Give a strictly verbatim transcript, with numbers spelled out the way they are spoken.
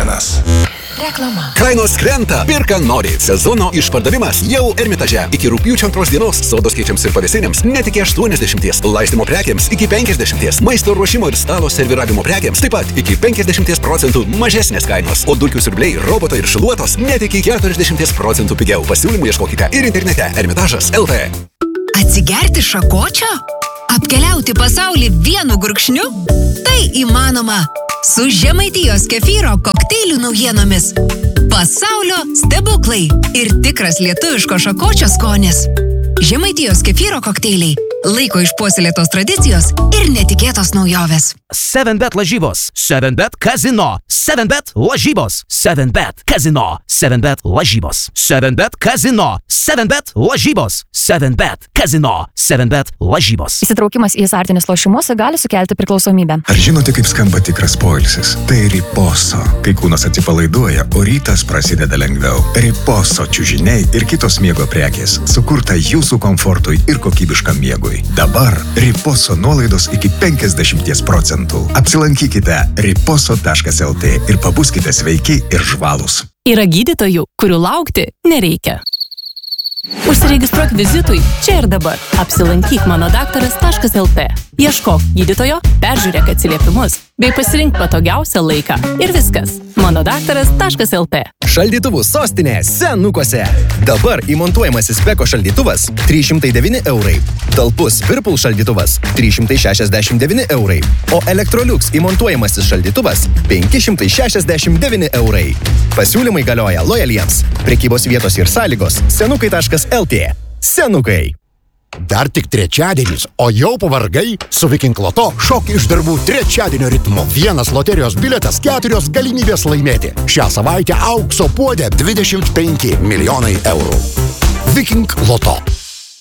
vienas. Reklama. Kainos krenta, pirka nori. Sezono išpardavimas jau Ermitaže. Iki rugpjūčio antros dienos sodos keičiams ir pavėsinėms net iki aštuoniasdešimties, laistymo prekiams iki penkiasdešimties, maisto ruošimo ir stalo serviravimo prekiams taip pat iki penkiasdešimties procentų mažesnės kainos, o dulkių siurbliai, robotai ir šiluotos net iki keturiasdešimties procentų pigiau. Pasiūlymų ieškokite ir internete ermitažas taškas lt. Atsigerti šakočio? Apkeliauti pasaulį vienu gurkšniu? Tai įmanoma. Su Žemaitijos kefyro kokteilių naujienomis. Pasaulio stebuklai ir tikras lietuviško šakočio skonis. Žemaitijos kefyro kokteiliai. Laiko išpuoselėtos tradicijos ir netikėtos naujovės. seven bet lažybos, seven bet kazino, seven bet lažybos, seven bet kazino, seven bet lažybos, seven bet kazino, seven bet lažybos, seven bet kazino, seven bet lažybos. Įsitraukimas į azartinius lošimus gali sukelti priklausomybę. Ar žinote, kaip skamba tikras poilsis? Tai riposo. Kai kūnas atsipalaiduoja, o rytas prasideda lengviau. Riposo čiužiniai ir kitos miego prekės sukurta jūsų komfortui ir kokybiškam miegui. Dabar riposo nuolaidos iki penkiasdešimties procentų. Apsilankykite riposo taškas lt ir pabuskite sveiki ir žvalūs. Yra gydytojų, kurių laukti nereikia. Užsiregistruok vizitui čia ir dabar. Apsilankyk mano daktaras taškas lt. Ieškok gydytojo, peržiūrėk atsiliepimus, bei pasirink patogiausią laiką. Ir viskas. mano daktaras taškas lt. Šaldytuvų sostinė Senukose. Dabar įmontuojamasis Beko šaldytuvas trys šimtai devyni eurai. Talpus Whirlpool šaldytuvas trys šimtai šešiasdešimt devyni eurai. O Electrolux įmontuojamasis šaldytuvas penki šimtai šešiasdešimt devyni eurai. Pasiūlymai galioja lojaliems. Prekybos vietos ir sąlygos senukai taškas lt. Senukai. Dar tik trečiadienis, o jau pavargai? Su Viking Loto šok iš darbų trečiadienio ritmu. Vienas loterijos biletas, keturios galimybės laimėti. Šią savaitę aukso puodė dvidešimt penki milijonai eurų. Viking Loto.